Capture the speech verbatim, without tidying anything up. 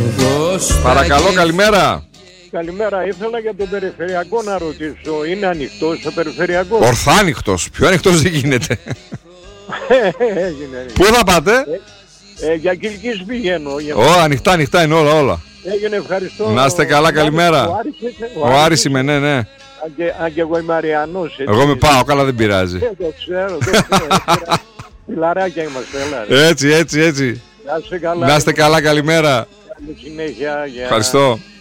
Παρακαλώ, καλημέρα. Καλημέρα, ήθελα για τον περιφερειακό να ρωτήσω. Είναι ανοιχτός ο περιφερειακός? Ορθά ανοιχτός. Πιο ανοιχτός δεν γίνεται. Έγινε. Πού θα πάτε? Ε, ε, για Κιλκής πηγαίνω. Για... Ω, ανοιχτά, ανοιχτά είναι όλα, όλα. Έγινε, ευχαριστώ. Να είστε καλά, καλημέρα. Ο Άρης, ο ο Άρης είμαι, ναι, ναι. Αν και, αν και εγώ είμαι Αριανός. Έτσι. Εγώ με πάω, καλά δεν πειράζει. Ε, το ξέρω, το ξέρω. Φιλαράκια είμαστε, έλα. Έτσι, έτσι, έτσι. Να είστε καλά. Να είστε καλά, καλημέρα. Καλή συνέχεια. Για... Ευχαριστώ.